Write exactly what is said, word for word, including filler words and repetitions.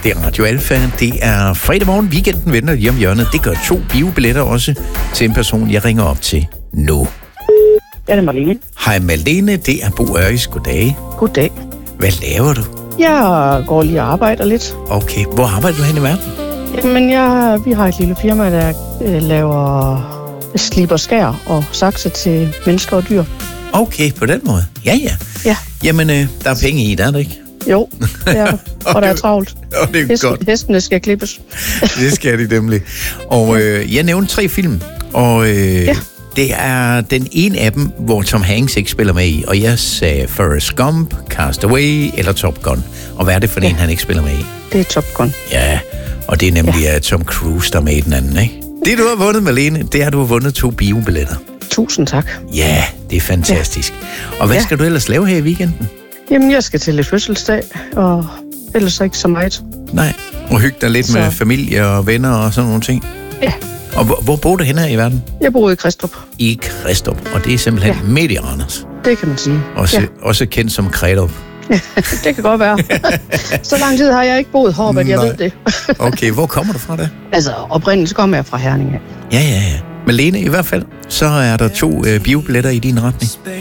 Det er Radio Alfa. Det er fredag morgen. Weekenden venter lige om hjørnet. Det gør to biobilletter også til en person, jeg ringer op til nu. Ja, det er Marlene. Hej Malene, det er Bo Øris. Goddag. Goddag. Hvad laver du? Jeg går lige og arbejder lidt. Okay, hvor arbejder du hen i verden? Jamen, jeg, vi har et lille firma, der øh, laver slipper skær og sakse til mennesker og dyr. Okay, på den måde. Ja, ja. Ja. Jamen, øh, der er penge i, der er der ikke? Jo, det er der. Og der er travlt. Og det er Hesten, godt. Hestene skal klippes. Det skal de nemlig. Og øh, jeg nævnte tre film, og øh, ja. det er den ene af dem, hvor Tom Hanks ikke spiller med i. Og jeg sagde Forrest Gump, Cast Away eller Top Gun. Og hvad er det for ja. en, han ikke spiller med i? Det er Top Gun. Ja, og det er nemlig ja. Tom Cruise, der er med i den anden, ikke? Det, du har vundet, Malene, det er, at du har vundet to biobilletter. Tusind tak. Ja, det er fantastisk. Ja. Og hvad skal ja. du ellers lave her i weekenden? Jamen, jeg skal til lidt fødselsdag, og ellers ikke så meget. Nej, og hygge dig lidt så. med familie og venner og sådan nogle ting? Ja. Og hvor, hvor bor du henne her i verden? Jeg bor i Kristrup. I Kristrup, og det er simpelthen ja. midt i Randers. Det kan man sige. Også, ja. også kendt som Kredup. Det kan godt være. Så lang tid har jeg ikke boet her, at jeg ved det. Okay, hvor kommer du fra da? Altså, oprindeligt kommer jeg fra Herning. Ja, ja, ja. Malene, i hvert fald, så er der to øh, biobilletter i din retning.